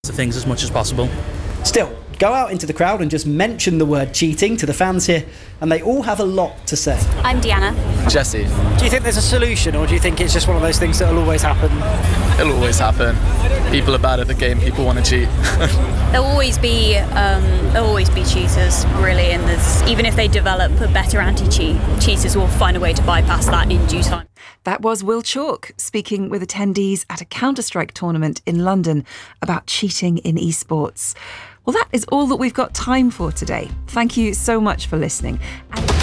things as much as possible. Still, go out into the crowd and just mention the word cheating to the fans here, and they all have a lot to say. I'm Deanna. Jesse. Do you think there's a solution, or do you think it's just one of those things that'll always happen? It'll always happen. People are bad at the game, people want to cheat. There'll always be cheaters, really, and even if they develop a better cheaters will find a way to bypass that in due time. That was Will Chalk speaking with attendees at a Counter-Strike tournament in London about cheating in esports. Well, that is all that we've got time for today. Thank you so much for listening.